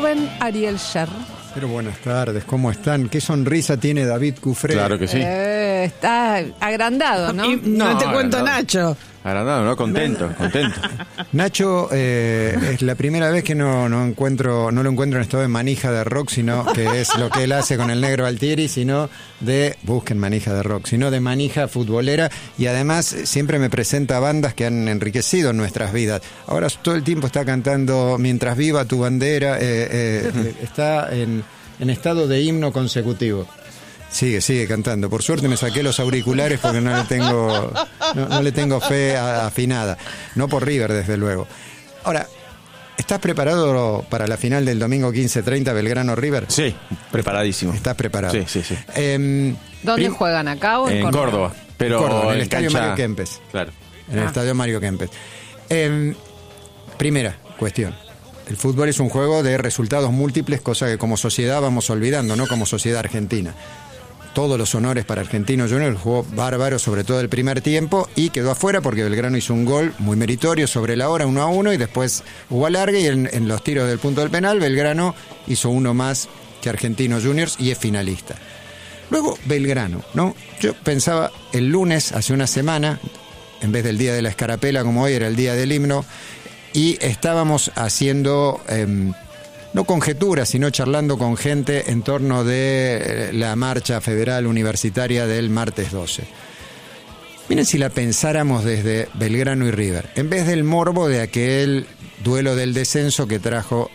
Rubén Ariel Sher. Pero buenas tardes, ¿cómo están? ¿Qué sonrisa tiene David Cufré? Claro que sí. Está agrandado, ¿no? No te cuento, agrandado. Nacho. Agrandado, ¿no? Contento. Nacho, es la primera vez que no lo encuentro en estado de manija de rock, sino que es lo que él hace con el Negro Altieri, sino busquen manija de rock, sino de manija futbolera, y además siempre me presenta bandas que han enriquecido nuestras vidas. Ahora todo el tiempo está cantando Mientras viva tu bandera, está en estado de himno consecutivo. Sigue cantando. Por suerte me saqué los auriculares porque no le tengo fe afinada. No por River, desde luego. Ahora, ¿estás preparado para la final del domingo 15:30 Belgrano-River? Sí, preparadísimo. ¿Estás preparado? Sí. ¿Dónde juegan? ¿Acá o En Córdoba? Pero Córdoba, en el Estadio cancha... Mario Kempes. Claro. En el Estadio Mario Kempes. Primera cuestión. El fútbol es un juego de resultados múltiples, cosa que como sociedad vamos olvidando, no como sociedad argentina. Todos los honores para Argentino Juniors, jugó bárbaro, sobre todo el primer tiempo, y quedó afuera porque Belgrano hizo un gol muy meritorio sobre la hora, 1-1, y después hubo alargue, y en los tiros del punto del penal, Belgrano hizo uno más que Argentino Juniors y es finalista. Luego Belgrano, ¿no? Yo pensaba el lunes, hace una semana, en vez del día de la escarapela como hoy, era el día del himno, y estábamos haciendo... no conjeturas, sino charlando con gente en torno de la marcha federal universitaria del martes 12. Miren si la pensáramos desde Belgrano y River, en vez del morbo de aquel duelo del descenso que trajo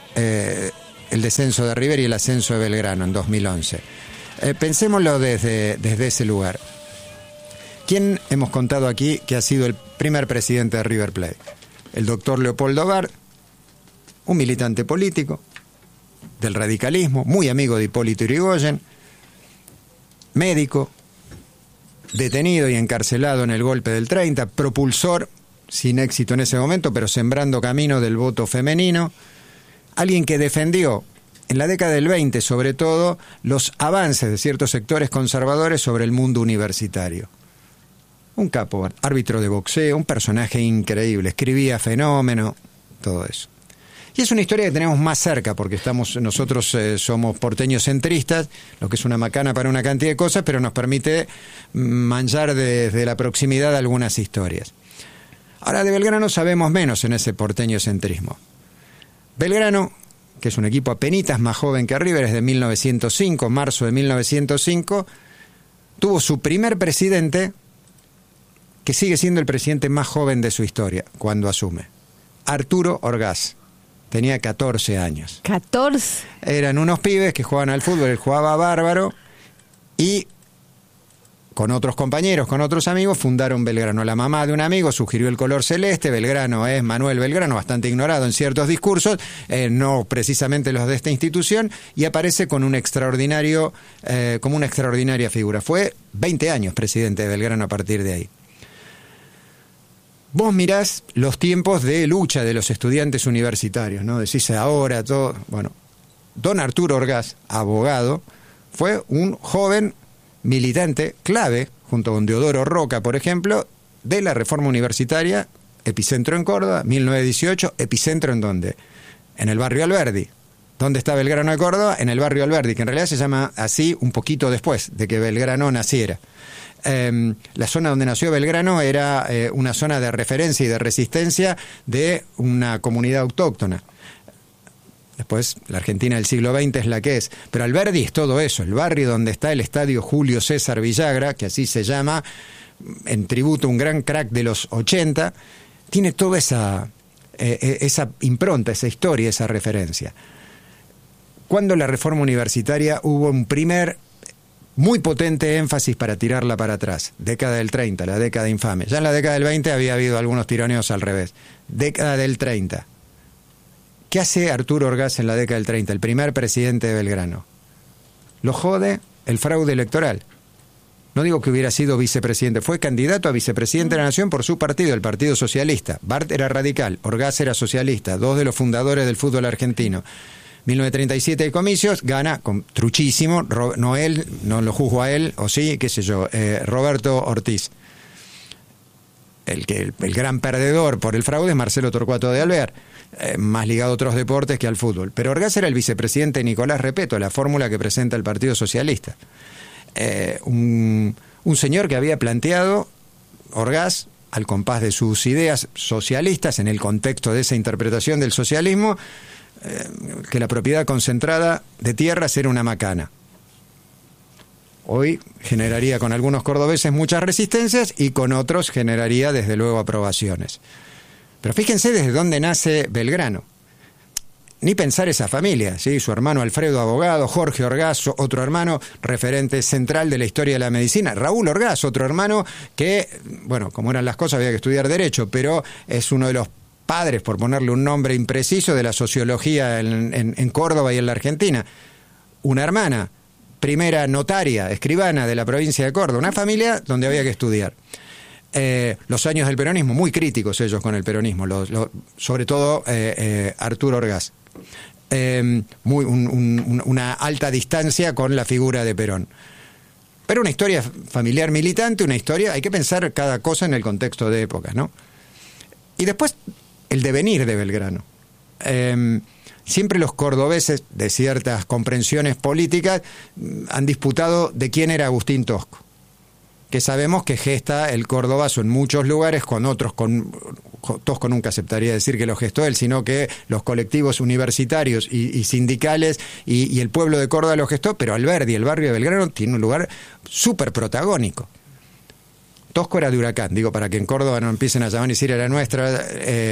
el descenso de River y el ascenso de Belgrano en 2011. Pensémoslo desde ese lugar. ¿Quién hemos contado aquí que ha sido el primer presidente de River Plate? El doctor Leopoldo Bard, un militante político del radicalismo, muy amigo de Hipólito Yrigoyen, médico, detenido y encarcelado en el golpe del 30, propulsor, sin éxito en ese momento, pero sembrando camino del voto femenino, alguien que defendió en la década del 20, sobre todo, los avances de ciertos sectores conservadores sobre el mundo universitario. Un capo, árbitro de boxeo, un personaje increíble, escribía Fenómeno, todo eso. Y es una historia que tenemos más cerca, porque nosotros somos porteños centristas, lo que es una macana para una cantidad de cosas, pero nos permite manchar desde la proximidad algunas historias. Ahora de Belgrano sabemos menos en ese porteño centrismo. Belgrano, que es un equipo apenitas más joven que River, es de 1905, marzo de 1905, tuvo su primer presidente, que sigue siendo el presidente más joven de su historia, cuando asume, Arturo Orgaz. Tenía 14 años. ¿14? Eran unos pibes que jugaban al fútbol, él jugaba bárbaro, y con otros compañeros, con otros amigos, fundaron Belgrano. La mamá de un amigo sugirió el color celeste. Belgrano es Manuel Belgrano, bastante ignorado en ciertos discursos, no precisamente los de esta institución, y aparece con como una extraordinaria figura. Fue 20 años presidente de Belgrano a partir de ahí. Vos mirás los tiempos de lucha de los estudiantes universitarios, ¿no? Decís ahora todo. Bueno, don Arturo Orgaz, abogado, fue un joven militante clave, junto con Deodoro Roca, por ejemplo, de la reforma universitaria, epicentro en Córdoba, 1918, epicentro ¿en dónde? En el barrio Alberdi. ¿Dónde está Belgrano de Córdoba? En el barrio Alberdi, que en realidad se llama así un poquito después de que Belgrano naciera. La zona donde nació Belgrano era una zona de referencia y de resistencia de una comunidad autóctona. Después, la Argentina del siglo XX es la que es. Pero Alberdi es todo eso, el barrio donde está el estadio Julio César Villagra, que así se llama, en tributo a un gran crack de los 80, tiene toda esa impronta, esa historia, esa referencia. Cuando la reforma universitaria hubo un primer muy potente énfasis para tirarla para atrás, década del 30, la década infame. Ya en la década del 20 había habido algunos tironeos al revés. Década del 30. ¿Qué hace Arturo Orgaz en la década del 30, el primer presidente de Belgrano? Lo jode el fraude electoral. No digo que hubiera sido vicepresidente, fue candidato a vicepresidente de la Nación por su partido, el Partido Socialista. Bart era radical, Orgaz era socialista, dos de los fundadores del fútbol argentino. 1937 hay comicios, gana con truchísimo, no lo juzgo a él, o sí, qué sé yo, Roberto Ortiz. el gran perdedor por el fraude es Marcelo Torcuato de Alvear, más ligado a otros deportes que al fútbol. Pero Orgaz era el vicepresidente de Nicolás Repetto, la fórmula que presenta el Partido Socialista. Un señor que había planteado, Orgaz, al compás de sus ideas socialistas, en el contexto de esa interpretación del socialismo, que la propiedad concentrada de tierras era una macana. Hoy generaría con algunos cordobeses muchas resistencias y con otros generaría desde luego aprobaciones. Pero fíjense desde dónde nace Belgrano. Ni pensar esa familia, ¿sí? Su hermano Alfredo, abogado, Jorge Orgaz, otro hermano, referente central de la historia de la medicina, Raúl Orgaz, otro hermano que, bueno, como eran las cosas había que estudiar Derecho, pero es uno de los padres, por ponerle un nombre impreciso, de la sociología en Córdoba y en la Argentina. Una hermana, primera notaria, escribana de la provincia de Córdoba, una familia donde había que estudiar. Los años del peronismo, muy críticos ellos con el peronismo, sobre todo Arturo Orgaz. Una alta distancia con la figura de Perón. Pero una historia familiar militante, una historia, hay que pensar cada cosa en el contexto de época, ¿no? Y después, el devenir de Belgrano. Siempre los cordobeses, de ciertas comprensiones políticas, han disputado de quién era Agustín Tosco, que sabemos que gesta el cordobazo en muchos lugares, con otros, Tosco nunca aceptaría decir que lo gestó él, sino que los colectivos universitarios y sindicales y el pueblo de Córdoba lo gestó, pero Alberdi, el barrio de Belgrano, tiene un lugar súper protagónico. Tosco era de Huracán, digo, para que en Córdoba no empiecen a llamar y decir era nuestra.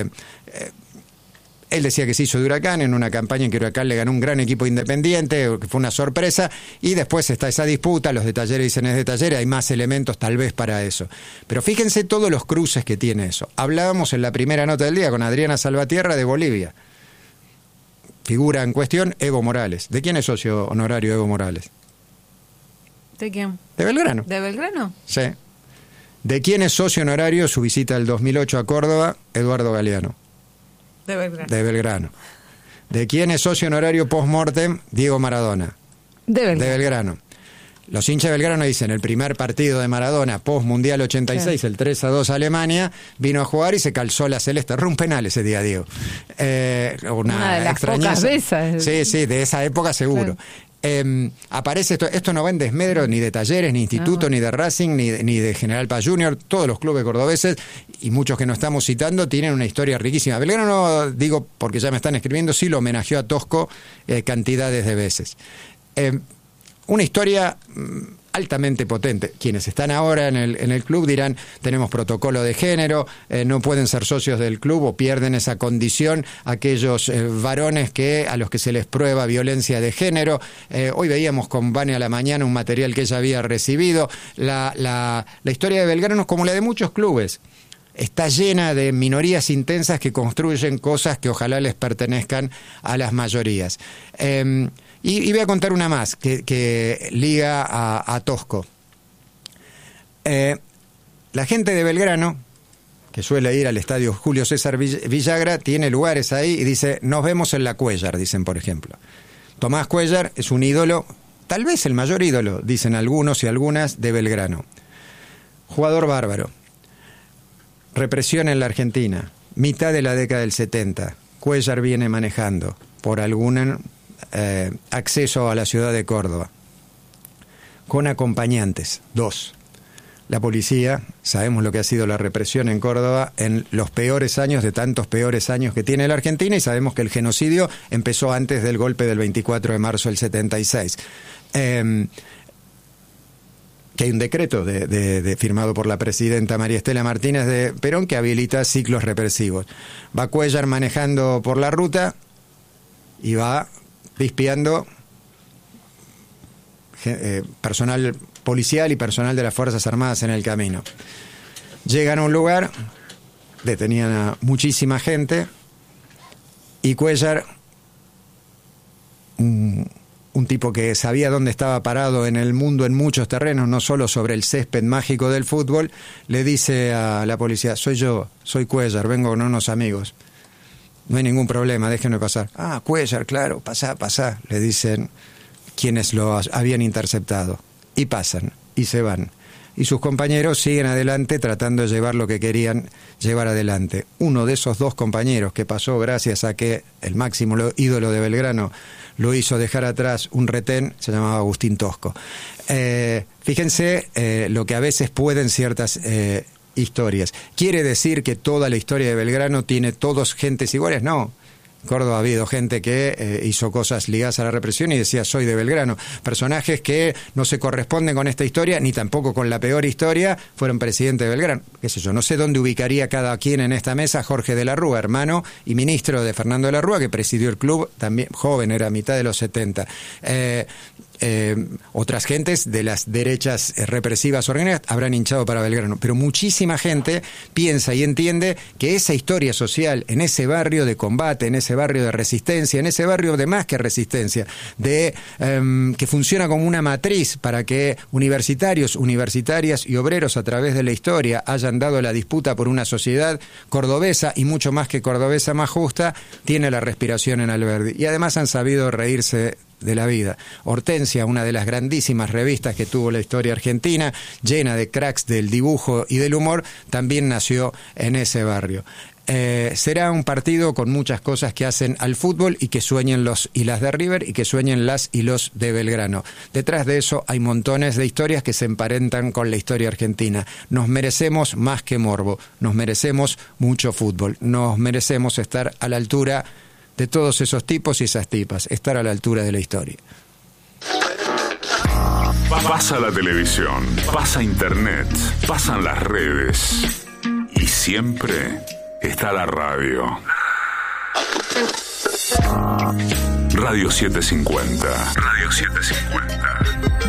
Él decía que se hizo de Huracán en una campaña en que Huracán le ganó un gran equipo independiente, que fue una sorpresa, y después está esa disputa, los de Talleres dicen es de Talleres, hay más elementos tal vez para eso. Pero fíjense todos los cruces que tiene eso. Hablábamos en la primera nota del día con Adriana Salvatierra de Bolivia. Figura en cuestión Evo Morales. ¿De quién es socio honorario Evo Morales? ¿De quién? De Belgrano. ¿De Belgrano? Sí. ¿De quién es socio honorario su visita del 2008 a Córdoba? Eduardo Galeano. De Belgrano. De Belgrano. ¿De quién es socio honorario post-mortem? Diego Maradona. De Belgrano. De Belgrano. Los hinchas de Belgrano dicen, el primer partido de Maradona post-mundial 86, el 3-2 a Alemania, vino a jugar y se calzó la celeste. Era un penal ese día, Diego. Una de las pocas veces. Sí, de esa época seguro. Claro. Aparece esto no va en desmedro ni de Talleres, ni Instituto, ni de Racing, ni de General Paz Junior. Todos los clubes cordobeses y muchos que no estamos citando tienen una historia riquísima. Belgrano, digo porque ya me están escribiendo, sí lo homenajeó a Tosco cantidades de veces. Una historia altamente potente. Quienes están ahora en el club dirán, tenemos protocolo de género, no pueden ser socios del club o pierden esa condición aquellos varones a los que se les prueba violencia de género. Hoy veíamos con Vane a la mañana un material que ella había recibido. La historia de Belgrano es como la de muchos clubes. Está llena de minorías intensas que construyen cosas que ojalá les pertenezcan a las mayorías. Y voy a contar una más que liga a Tosco. La gente de Belgrano, que suele ir al estadio Julio César Villagra, tiene lugares ahí y dice, nos vemos en la Cuéllar, dicen por ejemplo. Tomás Cuéllar es un ídolo, tal vez el mayor ídolo, dicen algunos y algunas, de Belgrano. Jugador bárbaro. Represión en la Argentina, mitad de la década del 70. Cuéllar viene manejando por algún acceso a la ciudad de Córdoba, con acompañantes, 2. La policía, sabemos lo que ha sido la represión en Córdoba en los peores años de tantos peores años que tiene la Argentina, y sabemos que el genocidio empezó antes del golpe del 24 de marzo del 76. Que hay un decreto firmado por la presidenta María Estela Martínez de Perón que habilita ciclos represivos. Va Cuéllar manejando por la ruta y va dispiando personal policial y personal de las Fuerzas Armadas en el camino. Llegan a un lugar, detenían a muchísima gente y Cuéllar, un tipo que sabía dónde estaba parado en el mundo en muchos terrenos, no solo sobre el césped mágico del fútbol, le dice a la policía, soy Cuéllar, vengo con unos amigos. No hay ningún problema, déjenme pasar. Ah, Cuéllar, claro, pasá, le dicen quienes lo habían interceptado. Y pasan, y se van. y sus compañeros siguen adelante tratando de llevar lo que querían llevar adelante. Uno de esos 2 compañeros que pasó gracias a que el máximo ídolo de Belgrano lo hizo dejar atrás un retén, se llamaba Agustín Tosco. Fíjense lo que a veces pueden ciertas historias. ¿Quiere decir que toda la historia de Belgrano tiene todos gentes iguales? No. En Córdoba ha habido gente que hizo cosas ligadas a la represión y decía soy de Belgrano. Personajes que no se corresponden con esta historia ni tampoco con la peor historia fueron presidente de Belgrano. Qué sé yo, no sé dónde ubicaría cada quien en esta mesa Jorge de la Rúa, hermano y ministro de Fernando de la Rúa, que presidió el club, también joven, era a mitad de los 70. Otras gentes de las derechas represivas organizadas habrán hinchado para Belgrano, pero muchísima gente piensa y entiende que esa historia social en ese barrio de combate, en ese barrio de resistencia, en ese barrio de más que resistencia, de que funciona como una matriz para que universitarios, universitarias y obreros a través de la historia hayan dado la disputa por una sociedad cordobesa y mucho más que cordobesa, más justa, tiene la respiración en Alberdi. Y además han sabido reírse de la vida. Hortensia, una de las grandísimas revistas que tuvo la historia argentina, llena de cracks del dibujo y del humor, también nació en ese barrio. Será un partido con muchas cosas que hacen al fútbol y que sueñen los y las de River y que sueñen las y los de Belgrano. Detrás de eso hay montones de historias que se emparentan con la historia argentina. Nos merecemos más que morbo, nos merecemos mucho fútbol, nos merecemos estar a la altura de todos esos tipos y esas tipas, estar a la altura de la historia. Pasa la televisión, pasa internet, pasan las redes y siempre está la radio. Radio 750. Radio 750.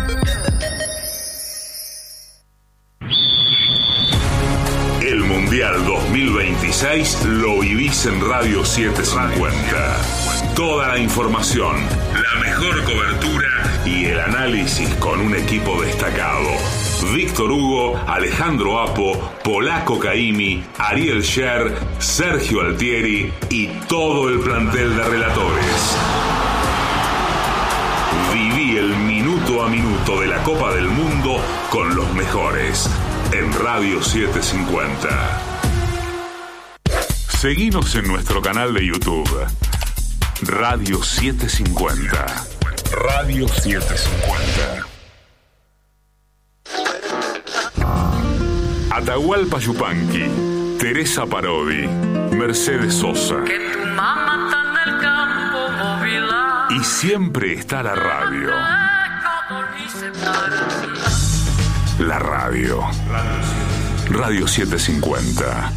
El Mundial 2026 lo vivís en Radio 750. Toda la información, la mejor cobertura y el análisis con un equipo destacado. Víctor Hugo, Alejandro Apo, Polaco Caimi, Ariel Scher, Sergio Altieri y todo el plantel de relatores. Viví el minuto a minuto de la Copa del Mundo con los mejores en Radio 750. Seguinos en nuestro canal de YouTube, Radio 750. Radio 750. Atahualpa Yupanqui, Teresa Parodi, Mercedes Sosa. Que tu mamá está en el campo móvil. Y siempre está la radio. La radio. Radio 750.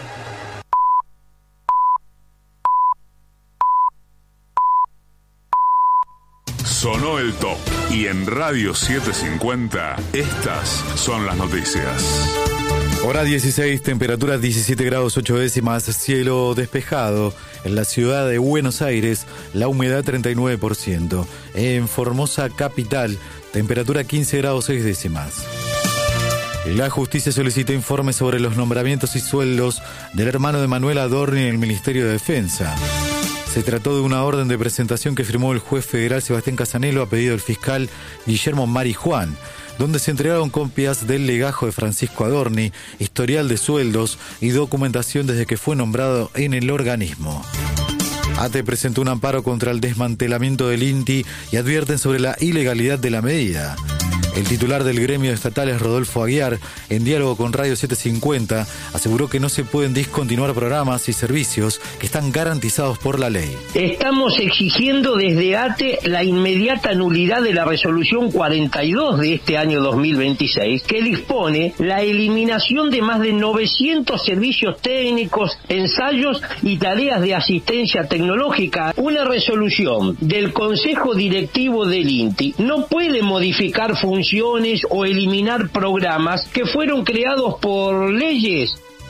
Sonó el top. Y en Radio 750, estas son las noticias. Hora 16, temperatura 17 grados 8 décimas, cielo despejado. En la ciudad de Buenos Aires, la humedad 39%. En Formosa capital, temperatura 15 grados 6 décimas. La justicia solicitó informes sobre los nombramientos y sueldos del hermano de Manuel Adorni en el Ministerio de Defensa. Se trató de una orden de presentación que firmó el juez federal Sebastián Casanelo a pedido del fiscal Guillermo Marijuán, donde se entregaron copias del legajo de Francisco Adorni, historial de sueldos y documentación desde que fue nombrado en el organismo. ATE presentó un amparo contra el desmantelamiento del INTI y advierten sobre la ilegalidad de la medida. El titular del gremio de estatales, Rodolfo Aguiar, en diálogo con Radio 750, aseguró que no se pueden discontinuar programas y servicios que están garantizados por la ley. Estamos exigiendo desde ATE la inmediata nulidad de la resolución 42 de este año 2026, que dispone la eliminación de más de 900 servicios técnicos, ensayos y tareas de asistencia tecnológica. Una resolución del Consejo Directivo del INTI no puede modificar funciones o eliminar programas que fueron creados por leyes.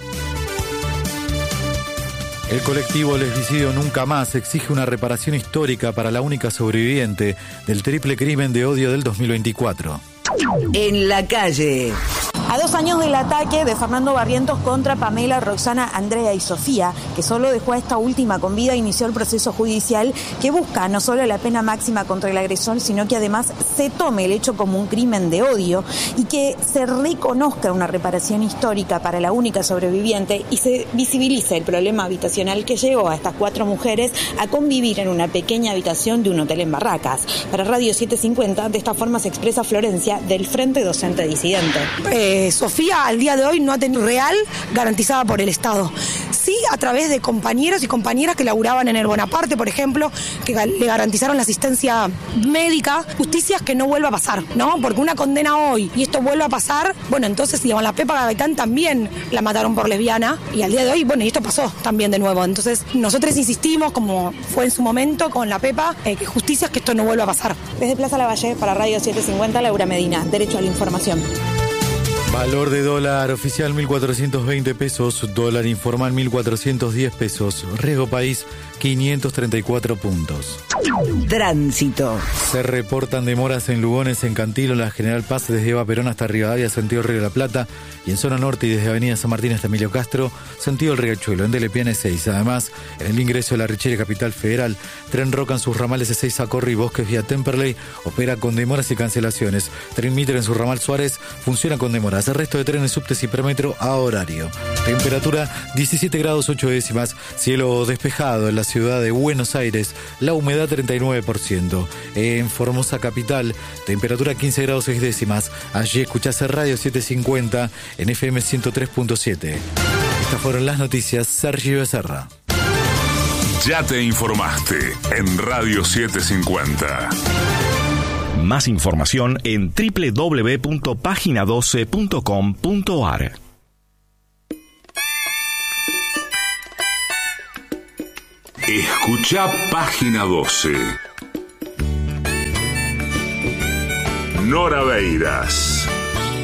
El colectivo Lesbicidio Nunca Más exige una reparación histórica para la única sobreviviente del triple crimen de odio del 2024. En la calle. A 2 años del ataque de Fernando Barrientos contra Pamela, Roxana, Andrea y Sofía, que solo dejó a esta última con vida, inició el proceso judicial que busca no solo la pena máxima contra el agresor, sino que además se tome el hecho como un crimen de odio y que se reconozca una reparación histórica para la única sobreviviente y se visibilice el problema habitacional que llevó a estas 4 mujeres a convivir en una pequeña habitación de un hotel en Barracas. Para Radio 750, de esta forma se expresa Florencia del Frente Docente Disidente. Sofía al día de hoy no ha tenido real garantizada por el Estado. Sí, a través de compañeros y compañeras que laburaban en el Bonaparte, por ejemplo, que le garantizaron la asistencia médica, justicias que no vuelva a pasar, ¿no? Porque una condena hoy y esto vuelve a pasar, bueno, entonces, digamos, la Pepa Gaitán también la mataron por lesbiana y al día de hoy, bueno, y esto pasó también de nuevo. Entonces, nosotros insistimos, como fue en su momento con la Pepa, que justicias que esto no vuelva a pasar. Desde Plaza Lavalle, para Radio 750, Laura Medina, Derecho a la Información. Valor de dólar oficial 1.420 pesos, dólar informal 1.410 pesos, riesgo país 534 puntos. Tránsito. Se reportan demoras en Lugones, en Cantilo, en la General Paz desde Eva Perón hasta Rivadavia, sentido Río de la Plata, y en zona norte y desde Avenida San Martín hasta Emilio Castro, sentido El Riachuelo, en Delepiane 6. Además, en el ingreso de la Richera Capital Federal, Tren Roca en sus ramales E6 a Corri y Bosques vía Temperley opera con demoras y cancelaciones. Tren Mitre en su ramal Suárez funciona con demoras. El resto de trenes, subtes y premetro a horario. Temperatura 17 grados 8 décimas, cielo despejado en la ciudad de Buenos Aires, la humedad 39%. En Formosa capital, temperatura 15 grados 6 décimas. Allí escuchás Radio 750 en FM 103.7. Estas fueron las noticias. Sergio Becerra. Ya te informaste en Radio 750. Más información en www.pagina12.com.ar. Escucha Página 12. Nora Beiras.